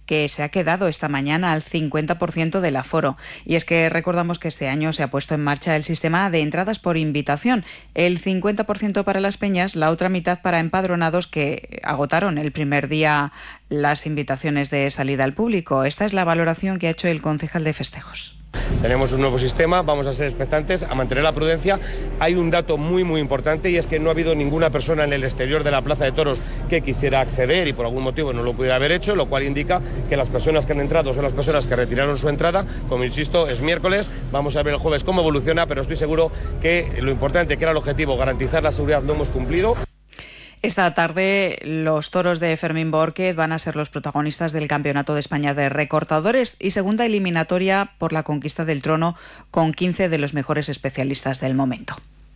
que se ha quedado esta mañana al 50% del aforo. Y es que recordamos que este año se ha puesto en marcha el sistema de entradas por invitación. El 50% para las peñas, la otra mitad para empadronados que agotaron el primer día las invitaciones de salida al público. Esta es la valoración que ha hecho el concejal de festejos. Tenemos un nuevo sistema, vamos a ser expectantes, a mantener la prudencia. Hay un dato muy importante y es que no ha habido ninguna persona en el exterior de la Plaza de Toros que quisiera acceder y por algún motivo no lo pudiera haber hecho, lo cual indica que las personas que han entrado son las personas que retiraron su entrada. Como insisto, es miércoles, vamos a ver el jueves cómo evoluciona, pero estoy seguro que lo importante, que era el objetivo, garantizar la seguridad, lo hemos cumplido. Esta tarde los toros de Fermín Borquez van a ser los protagonistas del Campeonato de España de Recortadores y segunda eliminatoria por la conquista del trono con 15 de los mejores especialistas del momento.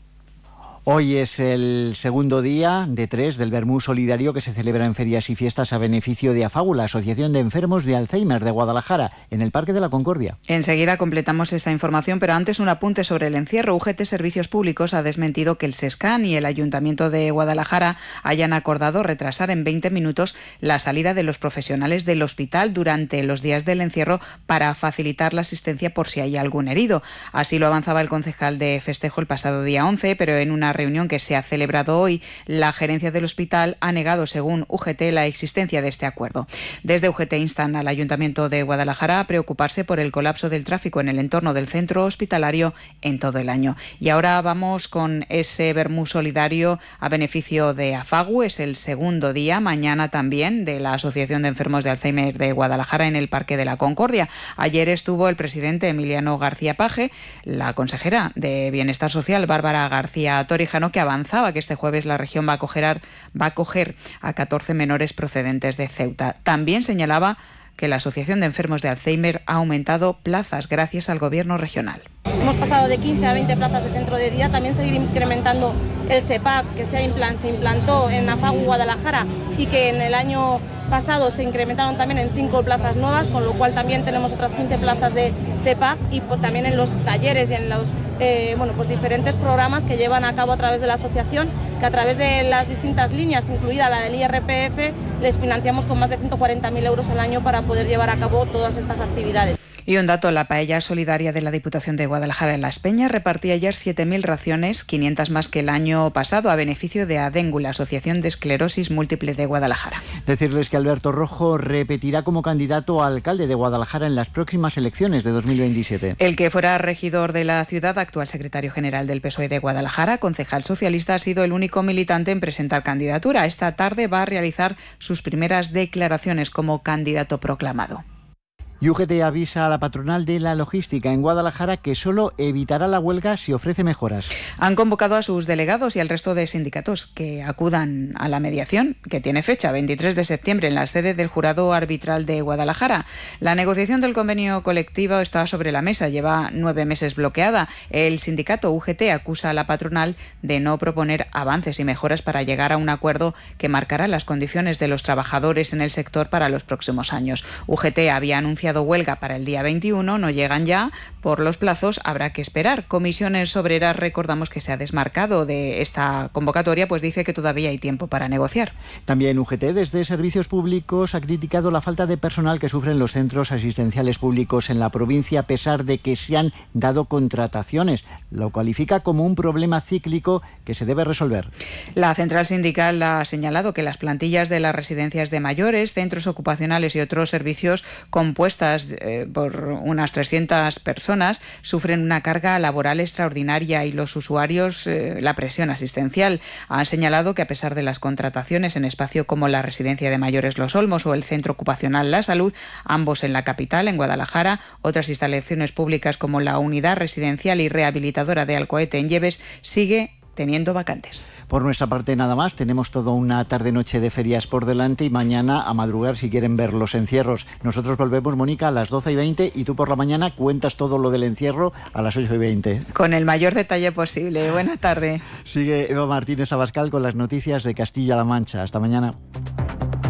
Hoy es el segundo día de 3 del Vermú Solidario que se celebra en ferias y fiestas a beneficio de AFAGU, la Asociación de Enfermos de Alzheimer de Guadalajara, en el Parque de la Concordia. Enseguida completamos esa información, pero antes un apunte sobre el encierro. UGT Servicios Públicos ha desmentido que el SESCAN y el Ayuntamiento de Guadalajara hayan acordado retrasar en 20 minutos la salida de los profesionales del hospital durante los días del encierro para facilitar la asistencia por si hay algún herido. Así lo avanzaba el concejal de festejo el pasado día 11, pero en una reunión que se ha celebrado hoy, la gerencia del hospital ha negado, según UGT, la existencia de este acuerdo. Desde UGT instan al Ayuntamiento de Guadalajara a preocuparse por el colapso del tráfico en el entorno del centro hospitalario en todo el año. Y ahora vamos con ese Vermú Solidario a beneficio de AFAGU. Es el segundo día, mañana también, de la Asociación de Enfermos de Alzheimer de Guadalajara en el Parque de la Concordia. Ayer estuvo el presidente Emiliano García Paje, la consejera de Bienestar Social, Bárbara García Torijano, que avanzaba que este jueves la región va a acoger a 14 menores procedentes de Ceuta. También señalaba que la Asociación de Enfermos de Alzheimer ha aumentado plazas gracias al Gobierno regional. Hemos pasado de 15 a 20 plazas de centro de día, también seguir incrementando el SEPAC, que se implantó en AFAGU Guadalajara y que en el año pasado se incrementaron también en 5 plazas nuevas, con lo cual también tenemos otras 15 plazas de SEPAC y también en los talleres y en los diferentes programas que llevan a cabo a través de la asociación, que a través de las distintas líneas, incluida la del IRPF, les financiamos con más de 140.000 euros al año para poder llevar a cabo todas estas actividades. Y un dato, la paella solidaria de la Diputación de Guadalajara en Las Peñas repartía ayer 7.000 raciones, 500 más que el año pasado, a beneficio de ADENGU, la Asociación de Esclerosis Múltiple de Guadalajara. Decirles que Alberto Rojo repetirá como candidato a alcalde de Guadalajara en las próximas elecciones de 2027. El que fuera regidor de la ciudad, actual secretario general del PSOE de Guadalajara, concejal socialista, ha sido el único militante en presentar candidatura. Esta tarde va a realizar sus primeras declaraciones como candidato proclamado. Y UGT avisa a la patronal de la logística en Guadalajara que solo evitará la huelga si ofrece mejoras. Han convocado a sus delegados y al resto de sindicatos que acudan a la mediación, que tiene fecha 23 de septiembre en la sede del Jurado Arbitral de Guadalajara. La negociación del convenio colectivo está sobre la mesa, lleva 9 meses bloqueada. El sindicato UGT acusa a la patronal de no proponer avances y mejoras para llegar a un acuerdo que marcará las condiciones de los trabajadores en el sector para los próximos años. UGT había anunciado huelga para el día 21, no llegan ya. Por los plazos habrá que esperar. Comisiones Obreras, recordamos que se ha desmarcado de esta convocatoria, pues dice que todavía hay tiempo para negociar. También UGT desde Servicios Públicos ha criticado la falta de personal que sufren los centros asistenciales públicos en la provincia, a pesar de que se han dado contrataciones. Lo califica como un problema cíclico que se debe resolver. La central sindical ha señalado que las plantillas de las residencias de mayores, centros ocupacionales y otros servicios compuestas por unas 300 personas sufren una carga laboral extraordinaria y los usuarios la presión asistencial. Han señalado que a pesar de las contrataciones en espacio como la residencia de mayores Los Olmos o el centro ocupacional La Salud, ambos en la capital, en Guadalajara, otras instalaciones públicas como la unidad residencial y rehabilitadora de Alcoete en Lleves sigue teniendo vacantes. Por nuestra parte nada más, tenemos toda una tarde-noche de ferias por delante y mañana a madrugar si quieren ver los encierros. Nosotros volvemos, Mónica, a las 12:20 y tú por la mañana cuentas todo lo del encierro a las 8:20. Con el mayor detalle posible. Buena tarde. Sigue Eva Martínez Abascal con las noticias de Castilla-La Mancha. Hasta mañana.